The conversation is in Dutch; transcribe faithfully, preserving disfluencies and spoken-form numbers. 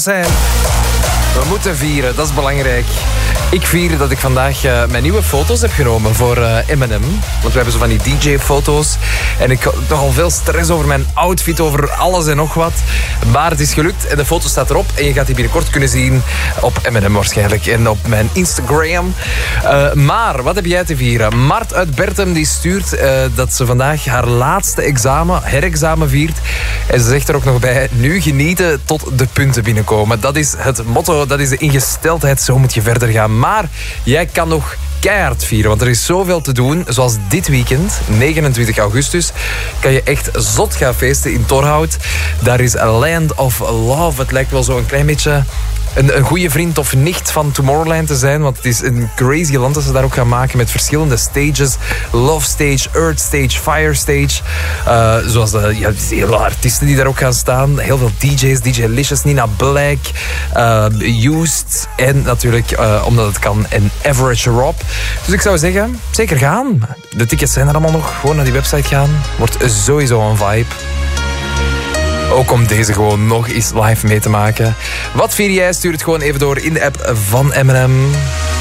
zijn. We moeten vieren, dat is belangrijk. Ik vier dat ik vandaag uh, mijn nieuwe foto's heb genomen voor uh, Eminem. Want we hebben zo van die D J-foto's. En ik had nogal veel stress over mijn outfit, over alles en nog wat. Maar het is gelukt en de foto staat erop. En je gaat die binnenkort kunnen zien op Eminem waarschijnlijk. En op mijn Instagram. Uh, maar, wat heb jij te vieren? Mart uit Bertem die stuurt uh, dat ze vandaag haar laatste examen, herexamen viert. En ze zegt er ook nog bij, nu genieten tot de punten binnenkomen. Dat is het motto, dat is de ingesteldheid. Zo moet je verder gaan. Maar jij kan nog keihard vieren, want er is zoveel te doen. Zoals dit weekend, negenentwintig augustus, kan je echt zot gaan feesten in Torhout. Daar is a Land of Love. Het lijkt wel zo een klein beetje een, een goede vriend of nicht van Tomorrowland te zijn, want het is een crazy land dat ze daar ook gaan maken met verschillende stages. Love Stage, Earth Stage, Fire Stage. Uh, zoals de ja, hele artiesten die daar ook gaan staan. Heel veel D J's, D J Licious, Nina Black, uh, Used en natuurlijk, uh, omdat het kan, en Average Rob. Dus ik zou zeggen, zeker gaan. De tickets zijn er allemaal nog. Gewoon naar die website gaan. Wordt sowieso een vibe. Ook om deze gewoon nog eens live mee te maken. Wat vier jij? Stuur het gewoon even door in de app van Eminem.